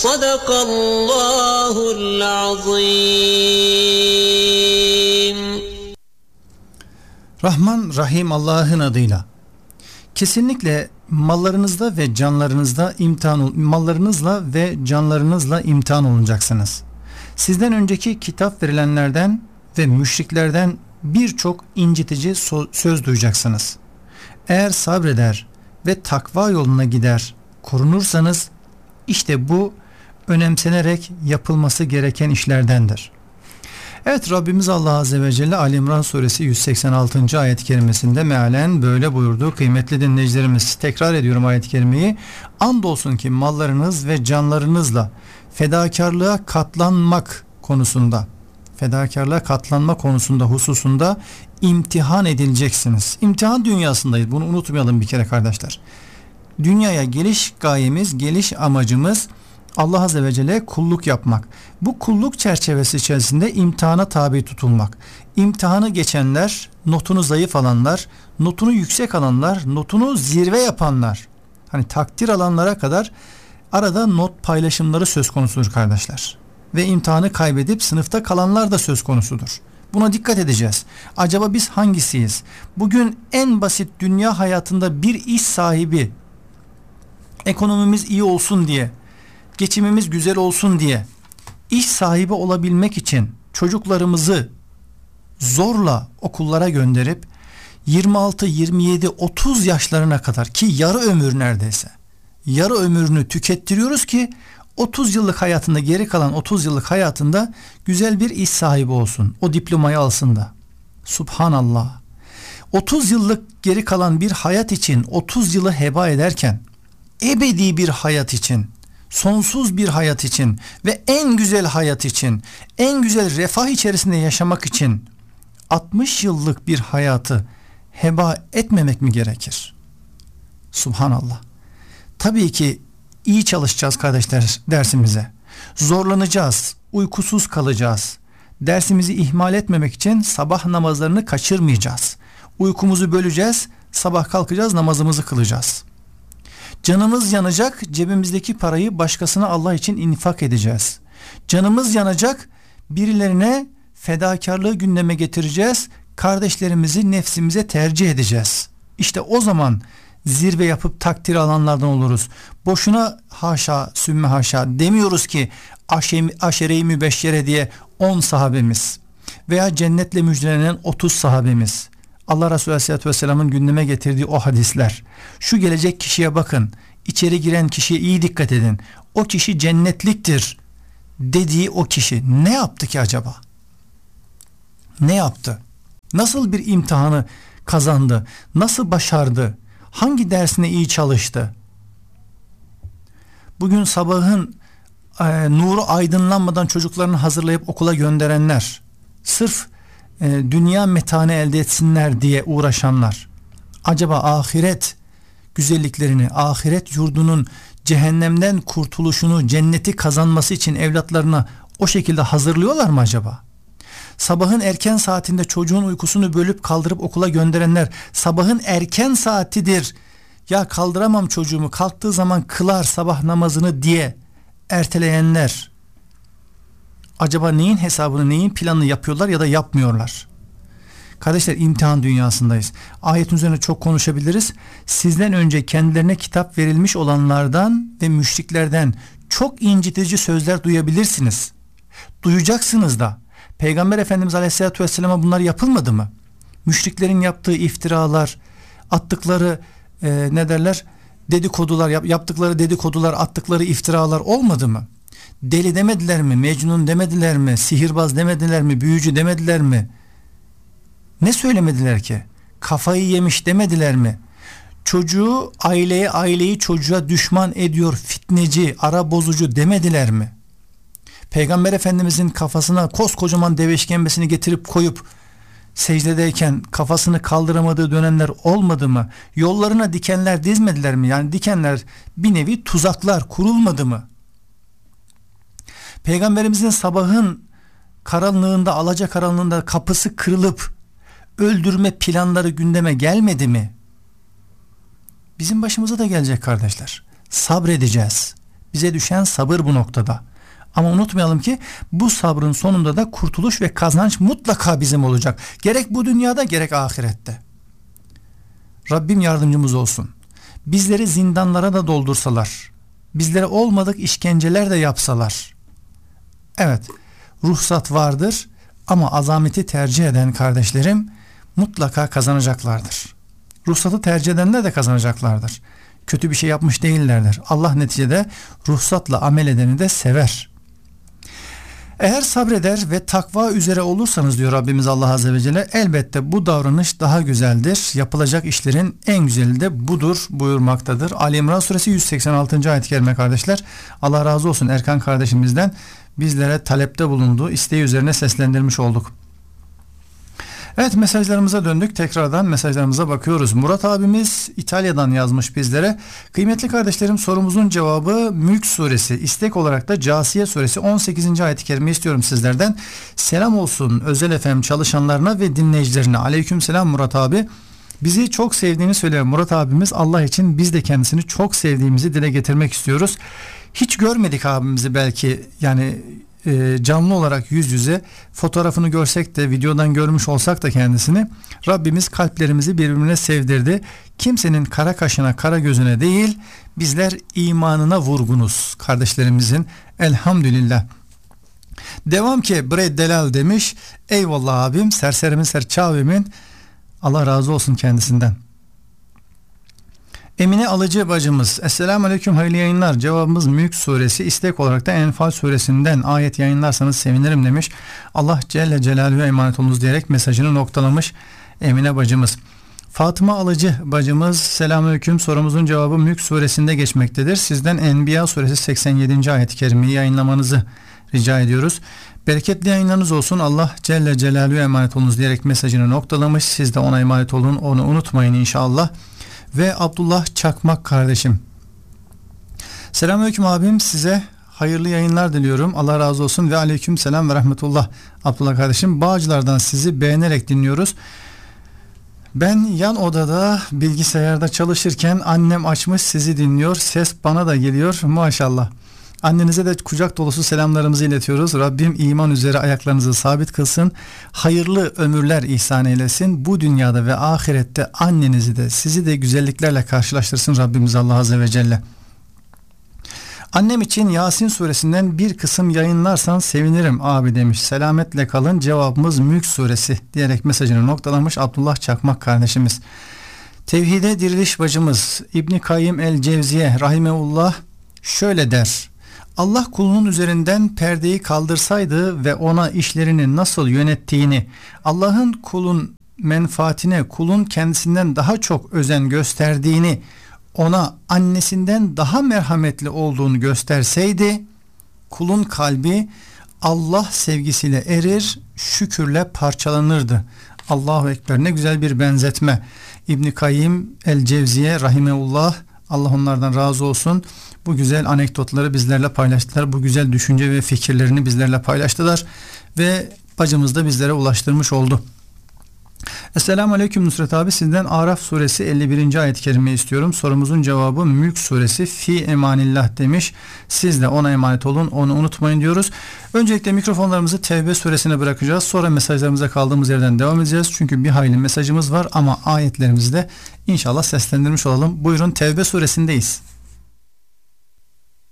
Sadakallahul azim. Rahman Rahim Allah'ın adıyla. Kesinlikle mallarınızla ve canlarınızla imtihan olunacaksınız. Sizden önceki kitap verilenlerden ve müşriklerden birçok incitici söz duyacaksınız. Eğer sabreder ve takva yoluna gider, korunursanız işte bu önemsenerek yapılması gereken işlerdendir. Evet, Rabbimiz Allah Azze ve Celle Ali İmran suresi 186. ayet-i kerimesinde mealen böyle buyurdu. Kıymetli dinleyicilerimiz, tekrar ediyorum ayet-i kerimeyi. Andolsun ki mallarınız ve canlarınızla fedakarlığa katlanma konusunda hususunda imtihan edileceksiniz. İmtihan dünyasındayız. Bunu unutmayalım bir kere kardeşler. Dünyaya geliş gayemiz, geliş amacımız Allah Azze ve Celle'ye kulluk yapmak. Bu kulluk çerçevesi içerisinde imtihana tabi tutulmak. İmtihanı geçenler, notunu zayıf alanlar, notunu yüksek alanlar, notunu zirve yapanlar, hani takdir alanlara kadar arada not paylaşımları söz konusudur kardeşler. Ve imtihanı kaybedip sınıfta kalanlar da söz konusudur. Buna dikkat edeceğiz. Acaba biz hangisiyiz? Bugün en basit dünya hayatında bir iş sahibi, ekonomimiz iyi olsun diye, geçimimiz güzel olsun diye iş sahibi olabilmek için çocuklarımızı zorla okullara gönderip 26, 27, 30 yaşlarına kadar, ki yarı ömür neredeyse, yarı ömrünü tükettiriyoruz ki 30 yıllık hayatında, geri kalan 30 yıllık hayatında güzel bir iş sahibi olsun. O diplomayı alsın da. Subhanallah. 30 yıllık geri kalan bir hayat için 30 yılı heba ederken, ebedi bir hayat için, sonsuz bir hayat için ve en güzel hayat için, en güzel refah içerisinde yaşamak için 60 yıllık bir hayatı heba etmemek mi gerekir? Subhanallah. Tabii ki iyi çalışacağız kardeşler dersimize. Zorlanacağız, uykusuz kalacağız. Dersimizi ihmal etmemek için sabah namazlarını kaçırmayacağız. Uykumuzu böleceğiz, sabah kalkacağız, namazımızı kılacağız. Canımız yanacak, cebimizdeki parayı başkasına Allah için infak edeceğiz. Canımız yanacak, birilerine fedakarlığı gündeme getireceğiz. Kardeşlerimizi nefsimize tercih edeceğiz. İşte o zaman zirve yapıp takdir alanlardan oluruz. Boşuna haşa sümme haşa demiyoruz ki aşere-i mübeşşere diye 10 sahabemiz veya cennetle müjdelenen 30 sahabemiz, Allah Resulü Aleyhisselatü Vesselam'ın gündeme getirdiği o hadisler, şu gelecek kişiye bakın, içeri giren kişiye iyi dikkat edin, o kişi cennetliktir dediği o kişi ne yaptı ki acaba? Ne yaptı? Nasıl bir imtihanı kazandı? Nasıl başardı? Hangi dersine iyi çalıştı? Bugün sabahın nuru aydınlanmadan çocuklarını hazırlayıp okula gönderenler, sırf dünya metanı elde etsinler diye uğraşanlar, acaba ahiret güzelliklerini, ahiret yurdunun cehennemden kurtuluşunu, cenneti kazanması için evlatlarına o şekilde hazırlıyorlar mı acaba? Sabahın erken saatinde çocuğun uykusunu bölüp kaldırıp okula gönderenler, sabahın erken saatidir, ya kaldıramam çocuğumu, kalktığı zaman kılar sabah namazını diye erteleyenler, acaba neyin hesabını, neyin planını yapıyorlar ya da yapmıyorlar? Kardeşler, imtihan dünyasındayız. Ayetin üzerine çok konuşabiliriz. Sizden önce kendilerine kitap verilmiş olanlardan ve müşriklerden çok incitici sözler duyabilirsiniz. Duyacaksınız da. Peygamber Efendimiz Aleyhisselatü Vesselam'a bunlar yapılmadı mı? Müşriklerin yaptığı iftiralar, attıkları dedikodular, yaptıkları dedikodular, attıkları iftiralar olmadı mı? Deli demediler mi? Mecnun demediler mi? Sihirbaz demediler mi? Büyücü demediler mi? Ne söylemediler ki? Kafayı yemiş demediler mi? Çocuğu aileyi çocuğa düşman ediyor, fitneci, ara bozucu demediler mi? Peygamber Efendimizin kafasına koskocaman deve işkembesini getirip koyup secdedeyken kafasını kaldıramadığı dönemler olmadı mı? Yollarına dikenler dizmediler mi? Yani dikenler bir nevi tuzaklar kurulmadı mı? Peygamberimizin sabahın karanlığında, alacakaranlığında kapısı kırılıp öldürme planları gündeme gelmedi mi? Bizim başımıza da gelecek kardeşler. Sabredeceğiz, Bize düşen sabır bu noktada. Ama unutmayalım ki bu sabrın sonunda da kurtuluş ve kazanç mutlaka bizim olacak. Gerek bu dünyada gerek ahirette. Rabbim yardımcımız olsun. Bizleri zindanlara da doldursalar, bizlere olmadık işkenceler de yapsalar. Evet, ruhsat vardır ama azameti tercih eden kardeşlerim mutlaka kazanacaklardır. Ruhsatı tercih edenler de kazanacaklardır. Kötü bir şey yapmış değillerdir. Allah neticede ruhsatla amel edeni de sever. Eğer sabreder ve takva üzere olursanız diyor Rabbimiz Allah Azze ve Celle, elbette bu davranış daha güzeldir. Yapılacak işlerin en güzeli de budur buyurmaktadır. Ali İmran suresi 186. ayet-i kerime kardeşler. Allah razı olsun Erkan kardeşimizden bizlere talepte bulunduğu isteği üzerine seslendirmiş olduk. Evet, mesajlarımıza döndük. Tekrardan mesajlarımıza bakıyoruz. Murat abimiz İtalya'dan yazmış bizlere. Kıymetli kardeşlerim, sorumuzun cevabı Mülk suresi. İstek olarak da Câsiye suresi 18. ayet-i kerime istiyorum sizlerden. Selam olsun Özel FM çalışanlarına ve dinleyicilerine. Aleykümselam Murat abi. Bizi çok sevdiğini söyleyen Murat abimiz, Allah için biz de kendisini çok sevdiğimizi dile getirmek istiyoruz. Hiç görmedik abimizi, belki yani canlı olarak yüz yüze, fotoğrafını görsek de videodan görmüş olsak da kendisini, Rabbimiz kalplerimizi birbirine sevdirdi. Kimsenin kara kaşına kara gözüne değil, bizler imanına vurgunuz kardeşlerimizin, elhamdülillah. Devam ki bre delal demiş. Eyvallah abim, serserimin serçavimin, Allah razı olsun kendisinden. Emine Alıcı bacımız, Esselamu Aleyküm, hayırlı yayınlar. Cevabımız Mülk suresi, istek olarak da Enfal suresinden ayet yayınlarsanız sevinirim demiş. Allah Celle Celaluhu'ya emanet olunuz diyerek mesajını noktalamış Emine bacımız. Fatıma Alıcı bacımız, Selamünaleyküm, sorumuzun cevabı Mülk suresinde geçmektedir. Sizden Enbiya suresi 87. ayet-i kerimeyi yayınlamanızı rica ediyoruz. Bereketli yayınlarınız olsun. Allah Celle Celaluhu'ya emanet olunuz diyerek mesajını noktalamış. Siz de ona emanet olun, onu unutmayın inşallah. Ve Abdullah Çakmak kardeşim, selamünaleyküm abim, size hayırlı yayınlar diliyorum. Allah razı olsun ve aleyküm selam ve rahmetullah. Abdullah kardeşim, Bağcılar'dan sizi beğenerek dinliyoruz. Ben yan odada bilgisayarda çalışırken annem açmış sizi dinliyor. Ses bana da geliyor maşallah. Annenize de kucak dolusu selamlarımızı iletiyoruz. Rabbim iman üzere ayaklarınızı sabit kılsın. Hayırlı ömürler ihsan eylesin. Bu dünyada ve ahirette annenizi de sizi de güzelliklerle karşılaştırsın Rabbimiz Allah Azze ve Celle. Annem için Yasin suresinden bir kısım yayınlarsan sevinirim abi demiş. Selametle kalın. Cevabımız Mülk suresi diyerek mesajını noktalamış Abdullah Çakmak kardeşimiz. Tevhide diriliş bacımız İbn Kayyim el Cevziye rahimeullah şöyle der: Allah kulunun üzerinden perdeyi kaldırsaydı ve ona işlerini nasıl yönettiğini, Allah'ın kulun menfaatine kulun kendisinden daha çok özen gösterdiğini, ona annesinden daha merhametli olduğunu gösterseydi, kulun kalbi Allah sevgisiyle erir, şükürle parçalanırdı. Allahu Ekber, ne güzel bir benzetme. İbn Kayyim el Cevziye rahimeullah, Allah onlardan razı olsun, bu güzel anekdotları bizlerle paylaştılar. Bu güzel düşünce ve fikirlerini bizlerle paylaştılar ve bacımız da bizlere ulaştırmış oldu. Esselamu Aleyküm Nusret abi, sizden Araf suresi 51. ayet-i kerime istiyorum. Sorumuzun cevabı Mülk suresi, fi emanillah demiş. Siz de ona emanet olun, onu unutmayın diyoruz. Öncelikle mikrofonlarımızı Tevbe suresine bırakacağız. Sonra mesajlarımıza kaldığımız yerden devam edeceğiz. Çünkü bir hayli mesajımız var ama ayetlerimizi de inşallah seslendirmiş olalım. Buyurun, Tevbe suresindeyiz.